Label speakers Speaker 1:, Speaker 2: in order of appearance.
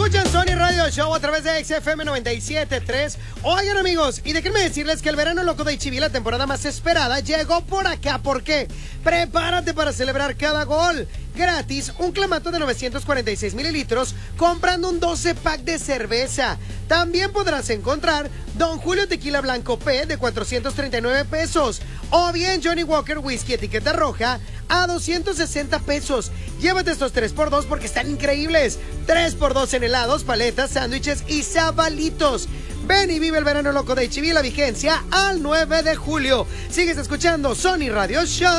Speaker 1: Escuchan Sony Radio Show a través de XFM 97.3. Oigan, amigos, y déjenme decirles que el verano loco de HB, la temporada más esperada, llegó por acá. ¿Por qué? Prepárate para celebrar cada gol. Gratis, un clamato de 946 mililitros comprando un 12 pack de cerveza. También podrás encontrar Don Julio Tequila Blanco P de 439 pesos. O bien Johnny Walker Whisky etiqueta roja a 260 pesos. Llévate estos 3x2 porque están increíbles. 3x2 en helados, paletas, sándwiches y sabalitos. Ven y vive el verano loco de HB, la vigencia al 9 de julio. Sigues escuchando Sony Radio Show.